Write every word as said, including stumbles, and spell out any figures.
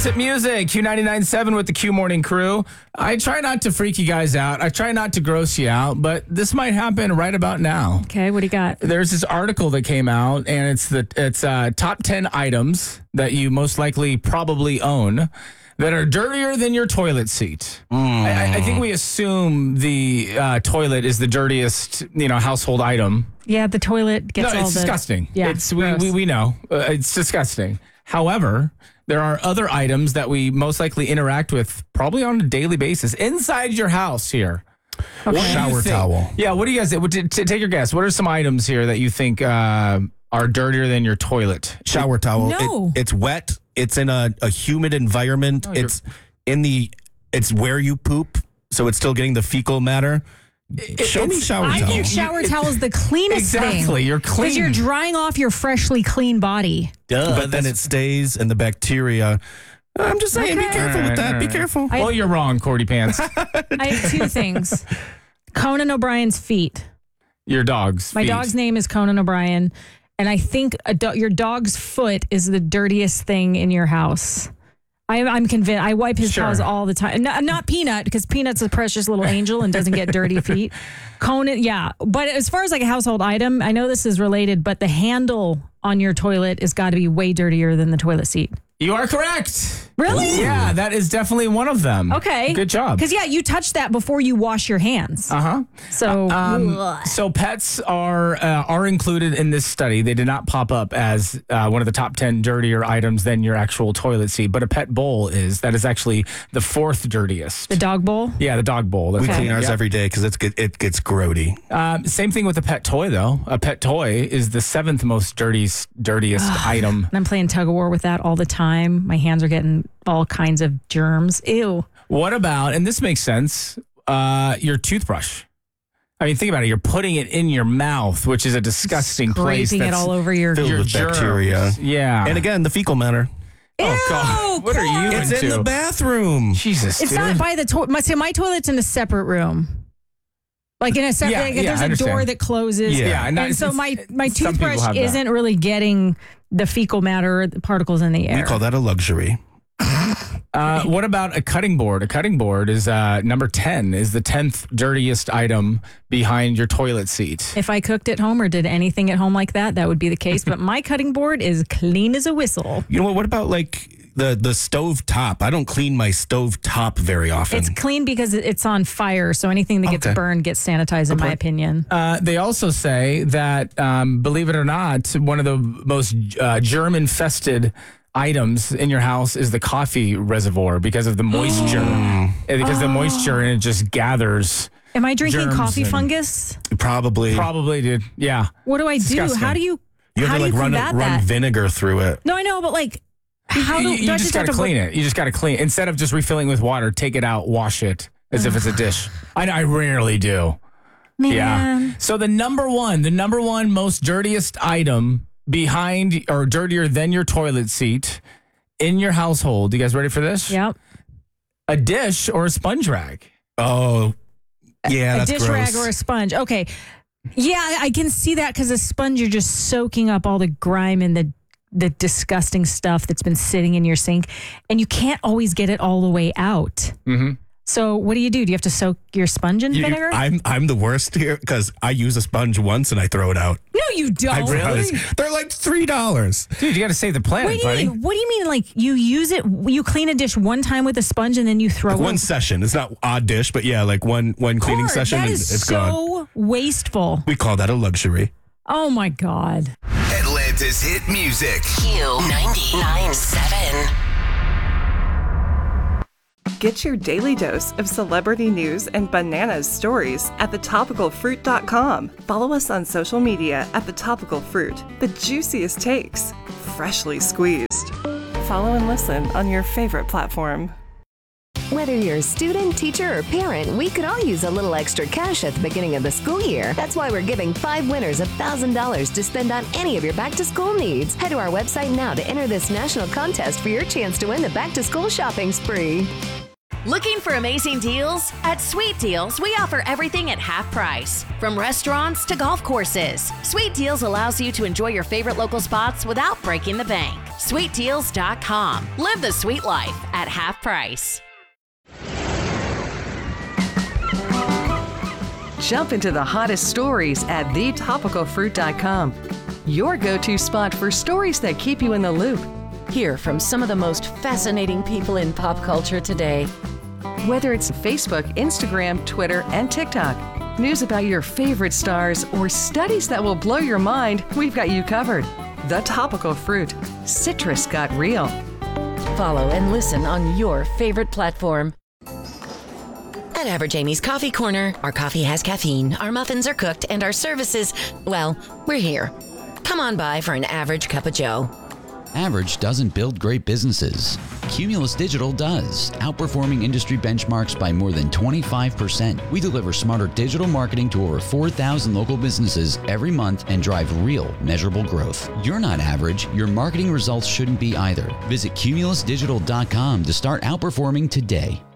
Let's Hit Music, Q ninety-nine point seven with the Q Morning Crew. I try not to freak you guys out. I try not to gross you out, but this might happen right about now. Okay, what do you got? There's this article that came out, and it's the it's uh, top ten items that you most likely probably own that are dirtier than your toilet seat. Mm. I, I think we assume the uh, toilet is the dirtiest, you know, household item. Yeah, the toilet gets no, all it's the... disgusting. Yeah, it's we, we we know uh, it's disgusting. However, there are other items that we most likely interact with probably on a daily basis inside your house here. Okay. Shower towel. Yeah, what do you guys think? T- t- take your guess. What are some items here that you think uh, are dirtier than your toilet? Shower towel. No. It, it's wet. It's in a, a humid environment. Oh, it's in the. It's where you poop, so it's still getting the fecal matter. It, Show me shower I towel. think shower towel is the cleanest thing. Exactly, you're clean. Because you're drying off your freshly clean body. Duh. But then it stays, and the bacteria. I'm just saying, be Okay. careful with that. All right, Be all right. careful. I- Well, you're wrong, Cordy Pants. I have two things. Conan O'Brien's feet. Your dog's My feet. dog's name is Conan O'Brien, and I think a do- your dog's foot is the dirtiest thing in your house. I, I'm convinced. I wipe his Sure. paws all the time. Not, not Peanut, because Peanut's a precious little angel and doesn't get dirty feet. Conan, yeah. But as far as like a household item, I know this is related, but the handle on your toilet has got to be way dirtier than the toilet seat. You are correct. Really? Yeah, that is definitely one of them. Okay. Good job. Because, yeah, you touch that before you wash your hands. Uh-huh. So, Um, so pets are uh, are included in this study. They did not pop up as uh, one of the top ten dirtier items than your actual toilet seat, but a pet bowl is. That is actually the fourth dirtiest. the dog bowl. Yeah, the dog bowl. That's We Okay. clean ours Yeah. every day because it's get, it gets grody. Um, same thing with a pet toy, though. A pet toy is the seventh most dirtiest dirtiest item. And I'm playing tug of war with that all the time. My hands are getting all kinds of germs. Ew. What about, and this makes sense, uh, your toothbrush? I mean, think about it. You're putting it in your mouth, which is a disgusting place. Scraping it that's all over your... filled your with germs. bacteria. Yeah. And again, the fecal matter. oh, God. What are you It's into? in the bathroom. Jesus, It's dude. not by the toilet. My, see, my toilet's in a separate room. Like in a separate, Yeah, like yeah, there's I a door understand. that closes. Yeah. Yeah, And, and so it's- my, my some people toothbrush have that. isn't really getting the fecal matter, the particles in the air. We call that a luxury. Uh, what about a cutting board? A cutting board is uh, number ten, is the tenth dirtiest item behind your toilet seat. If I cooked at home or did anything at home like that, that would be the case. But my cutting board is clean as a whistle. You know what? What about like the the stove top? I don't clean my stove top very often. It's clean because it- it's on fire. So anything that gets Okay. burned gets sanitized, in my opinion. Uh, they also say that, um, believe it or not, one of the most uh, germ-infested items in your house is the coffee reservoir because of the moisture. And because the moisture and it just gathers. Am I drinking germs coffee and- fungus? Probably. Probably, dude. Yeah. What do I do? Disgusting. How do you? you how have to do like you run combat run that? vinegar through it. No, I know, but like, how do you, you do I just have got to to clean put- it. You just got to clean it. Instead of just refilling with water, take it out, wash it as if it's a dish. I, I rarely do. Man. Yeah. So the number one, the number one most dirtiest item behind or dirtier than your toilet seat in your household. You guys ready for this? Yep. A dish or a sponge rag. Oh, yeah, a that's dish gross. rag or a sponge. Okay. Yeah, I I can see that because a sponge, you're just soaking up all the grime and the the disgusting stuff that's been sitting in your sink, and you can't always get it all the way out. Mm-hmm. So what do you do? Do you have to soak your sponge in You- vinegar? I'm I'm the worst here because I use a sponge once and I throw it out. no, you don't. I promise. They're like three dollars. Dude, you got to save the planet, What do you buddy. mean? What do you mean? Like you use it? You clean a dish one time with a sponge and then you throw One it. session. It's not odd dish, but yeah, like one one cleaning Court, session that and is it's so gone. wasteful. We call that a luxury. Oh my God. Atlanta's hit music. Q ninety-nine point seven. Get your daily dose of celebrity news and bananas stories at the topical fruit dot com. Follow us on social media at The Topical Fruit. The juiciest takes, freshly squeezed. Follow and listen on your favorite platform. Whether you're a student, teacher, or parent, we could all use a little extra cash at the beginning of the school year. That's why we're giving five winners one thousand dollars to spend on any of your back-to-school needs. Head to our website now to enter this national contest for your chance to win the back-to-school shopping spree. Looking for amazing deals? At Sweet Deals, we offer everything at half price. From restaurants to golf courses, Sweet Deals allows you to enjoy your favorite local spots without breaking the bank. sweet deals dot com. Live the sweet life at half price. Jump into the hottest stories at the topical fruit dot com. Your go-to spot for stories that keep you in the loop. Hear from some of the most fascinating people in pop culture today. Whether it's Facebook, Instagram, Twitter, and TikTok, news about your favorite stars, or studies that will blow your mind, we've got you covered. The Topical Fruit. Citrus got real. Follow and listen on your favorite platform. At Average Amy's Coffee Corner, our coffee has caffeine, our muffins are cooked, and our services, well, we're here. Come on by for an average cup of joe. Average doesn't build great businesses. Cumulus Digital does, outperforming industry benchmarks by more than twenty-five percent. We deliver smarter digital marketing to over four thousand local businesses every month and drive real, measurable growth. You're not average. Your marketing results shouldn't be either. Visit cumulus digital dot com to start outperforming today.